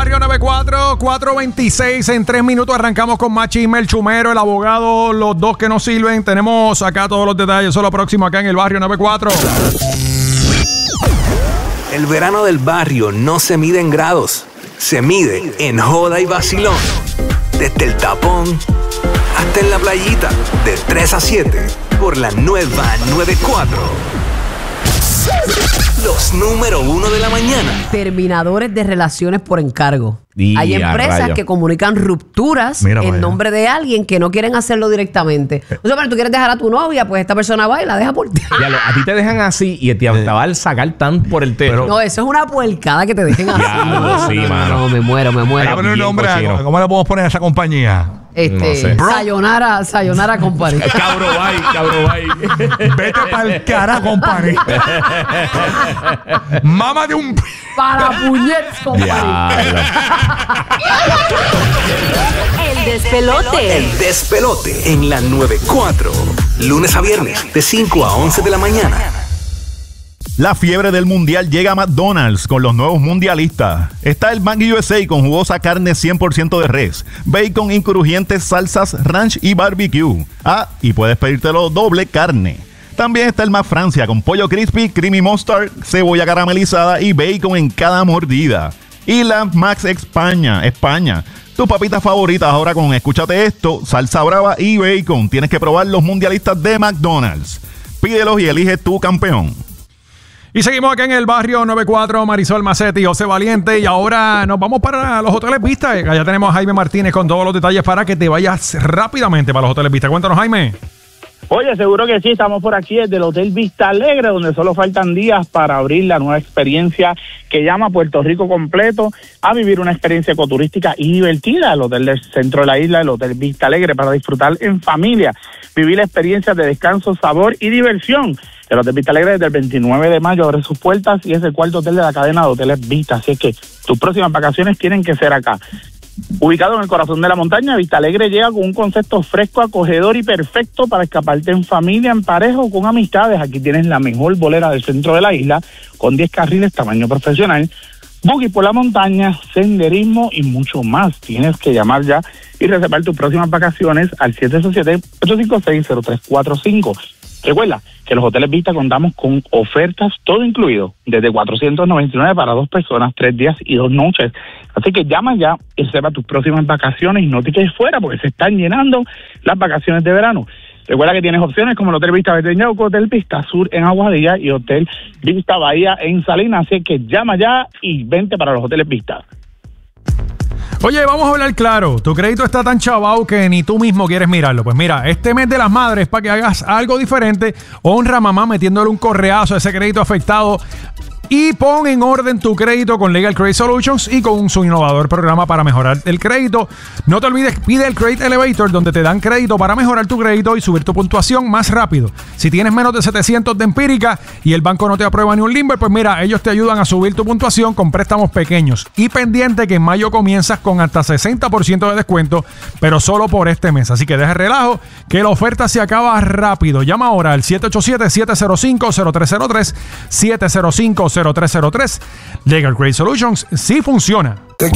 Barrio 94, 4:26. En 3 minutos arrancamos con más chisme. El chumero, el abogado, los dos que nos sirven. Tenemos acá todos los detalles. Eso es lo próximo acá en el Barrio 94. El verano del barrio no se mide en grados, se mide en joda y vacilón. Desde el tapón hasta en la playita, de 3 a 7, por la nueva 94. Los número 1 de la mañana. Terminadores de relaciones por encargo. Hay empresas rayo. que comunican rupturas en nombre de alguien que no quieren hacerlo directamente. O sea, pero tú quieres dejar a tu novia, pues esta persona va y la deja por ti. Diablo, a ti te dejan así y te va a sacar tan por el techo. No, eso es una puercada que te dejen así. Diablo, sí, mano. No, me muero. Hay que poner un nombre. ¿Cómo le podemos poner a esa compañía? No sé. Sayonara Company. Cabrobay. Vete pa'l cara, company. Mamá de un... Para puñets Company. Diablo. El despelote. El despelote en la 94. Lunes a viernes, de 5 a 11 de la mañana. La fiebre del mundial llega a McDonald's con los nuevos mundialistas. Está el Mac USA con jugosa carne 100% de res, bacon y crujientes salsas ranch y barbecue. Y puedes pedírtelo doble carne. También está el Mac Francia con pollo crispy, creamy mustard, cebolla caramelizada y bacon en cada mordida. Y la Max España. Tus papitas favoritas ahora con, escúchate esto, salsa brava y bacon. Tienes que probar los mundialistas de McDonald's. Pídelos y elige tu campeón. Y seguimos acá en el Barrio 94, Marisol Macetti y José Valiente. Y ahora nos vamos para los Hoteles Vista. Allá tenemos a Jaime Martínez con todos los detalles para que te vayas rápidamente para los Hoteles Vista. Cuéntanos, Jaime. Oye, seguro que sí, estamos por aquí desde el Hotel Vista Alegre, donde solo faltan días para abrir la nueva experiencia que llama Puerto Rico completo a vivir una experiencia ecoturística y divertida. El Hotel del Centro de la Isla, el Hotel Vista Alegre, para disfrutar en familia, vivir experiencias de descanso, sabor y diversión. El Hotel Vista Alegre desde el 29 de mayo abre sus puertas y es el cuarto hotel de la cadena de Hoteles Vista, así es que tus próximas vacaciones tienen que ser acá. Ubicado en el corazón de la montaña, Vista Alegre llega con un concepto fresco, acogedor y perfecto para escaparte en familia, en pareja o con amistades. Aquí tienes la mejor bolera del centro de la isla, con 10 carriles tamaño profesional, buggy por la montaña, senderismo y mucho más. Tienes que llamar ya y reservar tus próximas vacaciones al 787-856-0345. Recuerda que los Hoteles Vista contamos con ofertas todo incluido, desde $499 para 2 personas, 3 días y 2 noches. Así que llama ya y reserva tus próximas vacaciones y no te quedes fuera porque se están llenando las vacaciones de verano. Recuerda que tienes opciones como el Hotel Vista Verde en Yauco, Hotel Vista Sur en Aguadilla y Hotel Vista Bahía en Salinas. Así que llama ya y vente para los Hoteles Vista. Oye, vamos a hablar claro. Tu crédito está tan chavao que ni tú mismo quieres mirarlo. Pues mira, este mes de las madres, para que hagas algo diferente, honra a mamá metiéndole un correazo a ese crédito afectado y pon en orden tu crédito con Legal Credit Solutions y con su innovador programa para mejorar el crédito. No te olvides, pide el Credit Elevator, donde te dan crédito para mejorar tu crédito y subir tu puntuación más rápido. Si tienes menos de 700 de empírica y el banco no te aprueba ni un limber, pues mira, ellos te ayudan a subir tu puntuación con préstamos pequeños. Y pendiente que en mayo comienzas con hasta 60% de descuento, pero solo por este mes. Así que deja el relajo, que la oferta se acaba rápido. Llama ahora al 787-705-0303, 705-0303. Legal Credit Solutions sí funciona.